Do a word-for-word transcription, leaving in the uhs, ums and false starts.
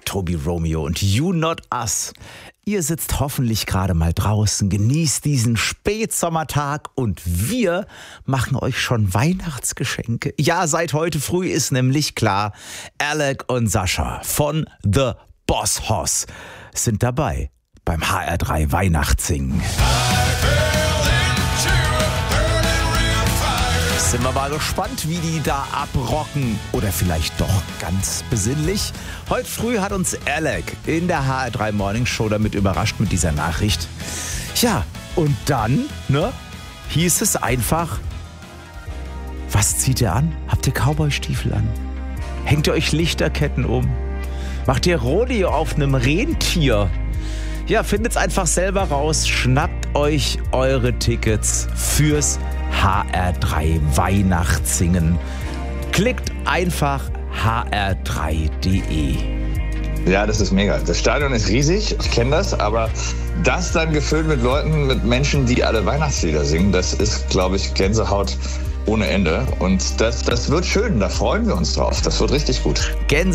Tobi Romeo und You Not Us. Ihr sitzt hoffentlich gerade mal draußen, genießt diesen Spätsommertag und wir machen euch schon Weihnachtsgeschenke. Ja, seit heute früh ist nämlich klar, Alec und Sascha von The Boss Hoss sind dabei beim H R drei Weihnachtssingen. Sind wir mal gespannt, wie die da abrocken. Oder vielleicht doch ganz besinnlich. Heute früh hat uns Alec in der H R drei Morning Show damit überrascht mit dieser Nachricht. Ja, und dann, ne, hieß es einfach, was zieht ihr an? Habt ihr Cowboystiefel an? Hängt ihr euch Lichterketten um? Macht ihr Rodeo auf einem Rentier? Ja, findet's einfach selber raus. Schnappt euch eure Tickets fürs H R drei Weihnachtssingen. Klickt einfach h r drei punkt d e. Ja, das ist mega. Das Stadion ist riesig, ich kenne das, aber das dann gefüllt mit Leuten, mit Menschen, die alle Weihnachtslieder singen, das ist, glaube ich, Gänsehaut ohne Ende. Und das, das wird schön, da freuen wir uns drauf. Das wird richtig gut. Gänse